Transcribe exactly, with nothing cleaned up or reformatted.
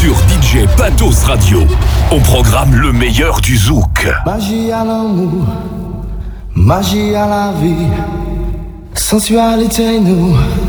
Sur D J Patos Radio, on programme le meilleur du zouk. Magie à l'amour, magie à la vie, sensualité nous.